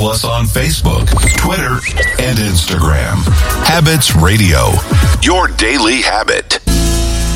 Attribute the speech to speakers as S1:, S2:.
S1: Follow us on Facebook, Twitter, and Instagram. Habits Radio, your daily habit.